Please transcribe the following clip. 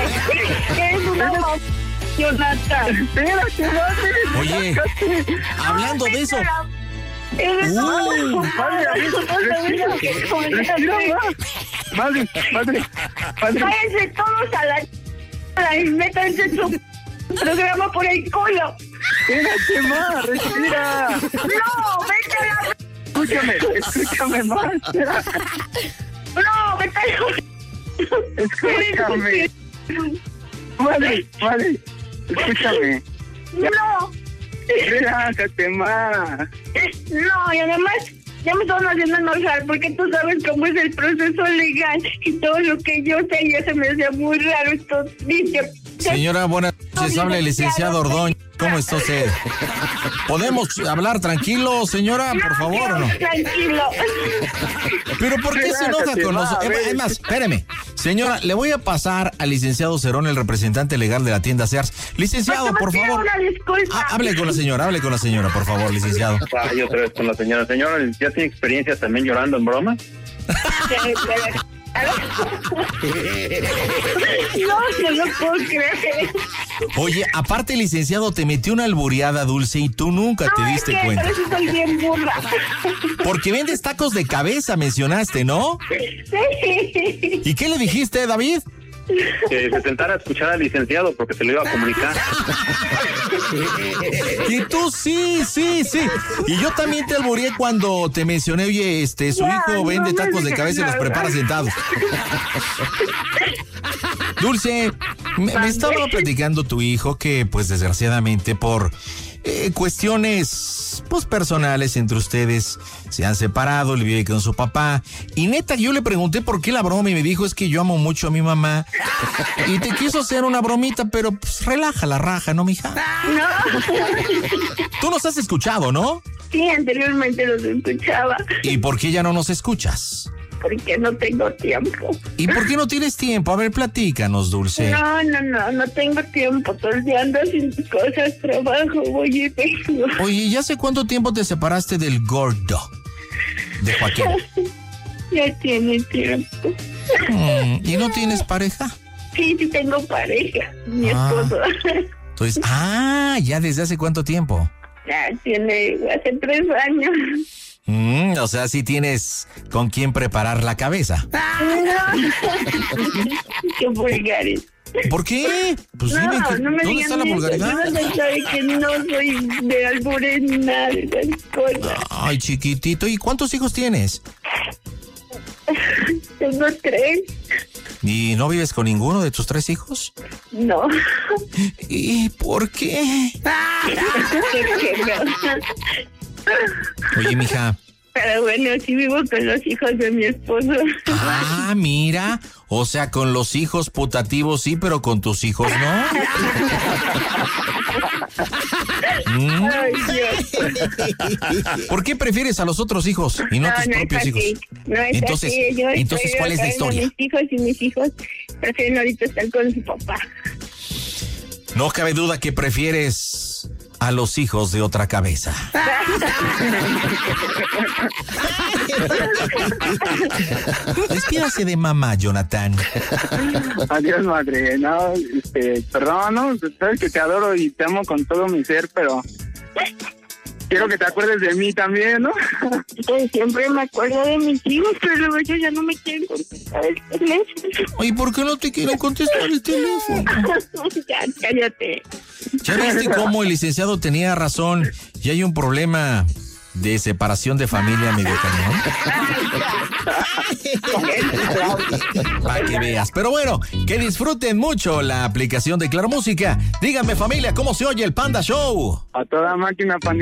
Eres una mamá, Jonathan. Espérate, madre. Oye, hablando de eso. Eres una Madre. Váyanse todos a la y métanse su programa por el culo. Espérate, ma, respira. No, vete a la... Escúchame, ma. No, vete a la... Escúchame. Madre, escúchame. No, Relájate, ma. no, y además ya me están haciendo enojar porque tú sabes cómo es el proceso legal y todo lo que yo sé ya se me hacía muy raro esto. Dice, Señora, buenas noches. Habla el licenciado Ordóñez. ¿Cómo está usted? ¿Podemos hablar tranquilo, señora, por favor, o no? Tranquilo. ¿Pero por qué se enoja con nosotros? Es más, espéreme. Señora, le voy a pasar al licenciado Cerón, el representante legal de la tienda Sears. Licenciado, por favor. Una disculpa. Hable con la señora, por favor, licenciado. Yo otra vez con la señora. Señora, ¿ya tiene experiencia también llorando en broma? No puedo creer. Oye, aparte, licenciado, te metió una albureada dulce y tú nunca te diste cuenta. Pero sí soy bien burra. Porque vendes tacos de cabeza, mencionaste, ¿no? Sí. ¿Y qué le dijiste, David? Que se sentara a escuchar al licenciado porque se lo iba a comunicar. Y tú sí. Y yo también te albureé cuando te mencioné, oye, su hijo vende tacos de cabeza y los prepara sentados. Dulce, me estaba platicando tu hijo que, pues, desgraciadamente, por cuestiones, pues, personales entre ustedes, se han separado, él vive con su papá. Y neta, yo le pregunté por qué la broma y me dijo, es que yo amo mucho a mi mamá. Y te quiso hacer una bromita, pero pues relaja la raja, ¿no, mija? No. Tú nos has escuchado, ¿no? Sí, anteriormente los escuchaba. ¿Y por qué ya no nos escuchas? Porque no tengo tiempo. ¿Y por qué no tienes tiempo? A ver, platícanos, Dulce. No tengo tiempo. Todo el día ando haciendo cosas, trabajo, voy y vengo. Oye, ¿ya hace cuánto tiempo te separaste del gordo de Joaquín? Ya tiene tiempo. ¿Y no tienes pareja? Sí tengo pareja, mi esposo. Entonces, ¿ya desde hace cuánto tiempo? Ya tiene, hace 3 años. O sea, sí tienes con quién preparar la cabeza. Qué vulgares. ¿Por qué? Pues dime, no me ¿dónde está la vulgaridad? No sabe que no soy de albures ni nada de esas cosas. Ay, chiquitito, ¿y cuántos hijos tienes? Tengo 3. ¿Y no vives con ninguno de tus 3 hijos? No. ¿Y por qué? Oye, mija. Pero bueno, sí vivo con los hijos de mi esposo. Mira. O sea, con los hijos putativos sí, pero con tus hijos no. Ay, Dios. ¿Por qué prefieres a los otros hijos y no a tus propios hijos? No es Entonces, así. ¿cuál es la historia? Mis hijos prefieren ahorita estar con su papá. No cabe duda que prefieres a los hijos de otra cabeza. Despídase de mamá, Jonathan. Adiós, madre. No, perdón, ¿no? Sabes que te adoro y te amo con todo mi ser, pero quiero que te acuerdes de mí también, ¿no? Pues siempre me acuerdo de mis hijos, pero ellos ya no me quieren contestar el teléfono. Oye, ¿por qué no te quieren contestar el teléfono? Ya, cállate. ¿Ya viste cómo el licenciado tenía razón y hay un problema de separación de familia medio cañón? Para que veas. Pero bueno, que disfruten mucho la aplicación de Claro Música. Díganme, familia, ¿cómo se oye el Panda Show? A toda máquina, Panda.